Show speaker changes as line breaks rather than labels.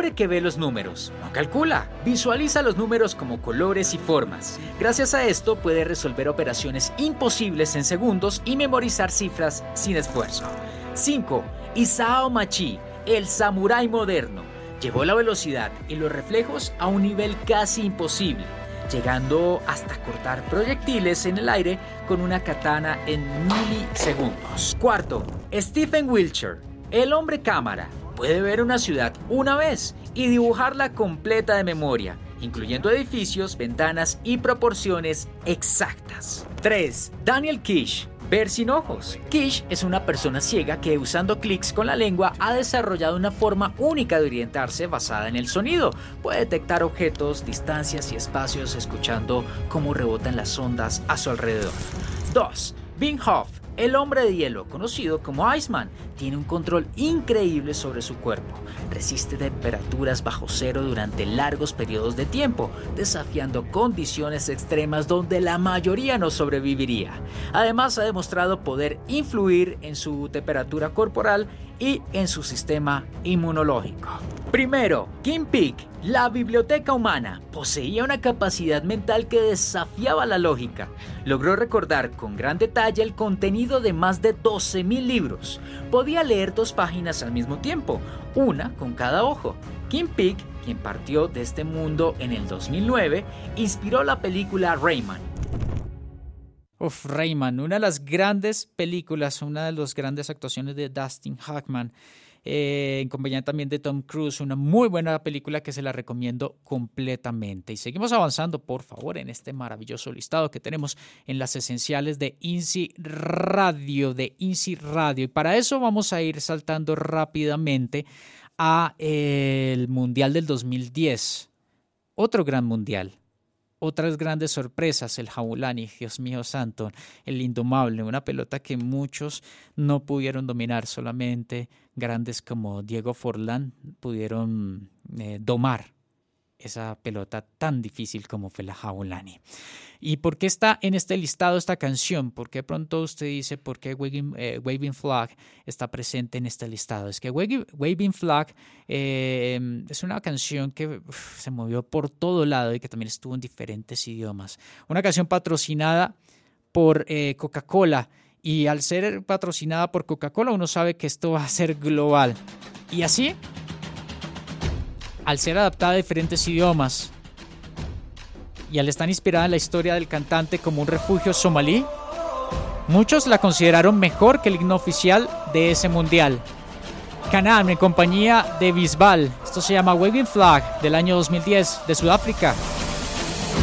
hombre que ve los números no calcula, visualiza los números como colores y formas. Gracias a esto puede resolver operaciones imposibles en segundos y memorizar cifras sin esfuerzo. 5. Isao Machi, el samurái moderno, llevó la velocidad y los reflejos a un nivel casi imposible, llegando hasta cortar proyectiles en el aire con una katana en milisegundos. 4. Stephen Wiltshire, el hombre cámara, puede ver una ciudad una vez y dibujarla completa de memoria, incluyendo edificios, ventanas y proporciones exactas. 3. Daniel Kish, ver sin ojos. Kish es una persona ciega que, usando clics con la lengua, ha desarrollado una forma única de orientarse basada en el sonido. Puede detectar objetos, distancias y espacios escuchando cómo rebotan las ondas a su alrededor. 2. Wim Hof, el hombre de hielo, conocido como Iceman, tiene un control increíble sobre su cuerpo. Resiste temperaturas bajo cero durante largos periodos de tiempo, desafiando condiciones extremas donde la mayoría no sobreviviría. Además, ha demostrado poder influir en su temperatura corporal y en su sistema inmunológico. Primero, Kim Peek, la biblioteca humana, poseía una capacidad mental que desafiaba la lógica. Logró recordar con gran detalle el contenido de más de 12,000 libros. Podía leer 2 páginas al mismo tiempo, una con cada ojo. Kim Peek, quien partió de este mundo en el 2009, inspiró la película Rayman.
Rayman, una de las grandes películas, una de las grandes actuaciones de Dustin Hoffman, en compañía también de Tom Cruise, una muy buena película que se la recomiendo completamente. Y seguimos avanzando, por favor, en este maravilloso listado que tenemos en las esenciales de INSI Radio, Y para eso vamos a ir saltando rápidamente a el Mundial del 2010, otro gran mundial. Otras grandes sorpresas, el Jabulani, Dios mío santo, el indomable, una pelota que muchos no pudieron dominar, solamente grandes como Diego Forlán pudieron domar esa pelota tan difícil como fue la Jabulani. ¿Y por qué está en este listado esta canción? ¿Por qué pronto usted dice por qué Waving Flag está presente en este listado? Es que Waving Flag es una canción que se movió por todo lado y que también estuvo en diferentes idiomas. Una canción patrocinada por Coca-Cola, y al ser patrocinada por Coca-Cola uno sabe que esto va a ser global. Y así, al ser adaptada a diferentes idiomas y al estar inspirada en la historia del cantante como un refugio somalí, muchos la consideraron mejor que el himno oficial de ese mundial. Canaan en compañía de Bisbal. Esto se llama Waving Flag del año 2010 de Sudáfrica.